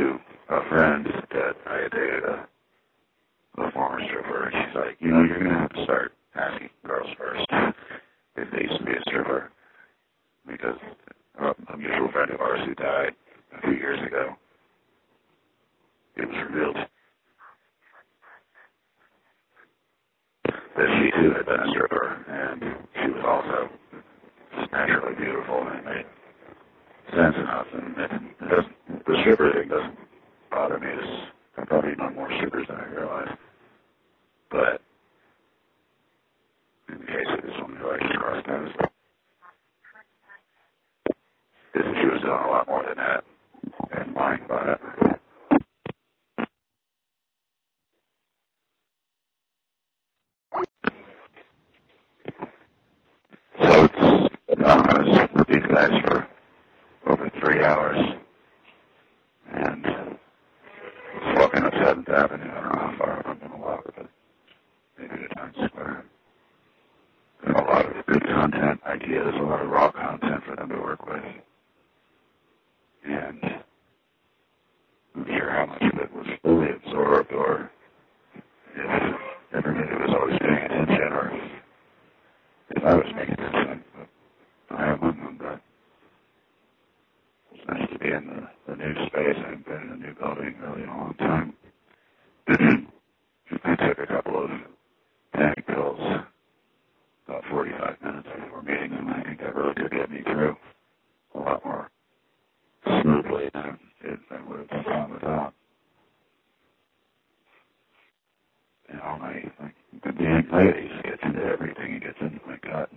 to a friend that I had dated a former stripper, and she's like, you're going to have to start asking girls first if they used to be a stripper, because a mutual friend of ours who died a few years ago, it was revealed that she too had been a stripper, and she was also just naturally beautiful, and it made sense enough. And the stripper thing doesn't bother me. I've probably known more strippers than I realized. But in the case of this woman who I just crossed paths with, she was doing a lot more than that and lying about it. So I was with these guys for over 3 hours, and was walking up 7th Avenue. I don't know how far I'm going to walk, but maybe to Times Square. And a lot of good content ideas, a lot of raw content for them to work with. And I'm not sure how much of it was fully absorbed, or if everybody was always paying attention, or if I was paying attention. But I am among them, but it's nice to be in the new space. I haven't been in a new building really in a long time. I took a couple of panic pills about 45 minutes before meeting them. I think that really did get me through a lot more smoothly than I would have done without. And all my the anxiety just gets into everything. It gets into my gut.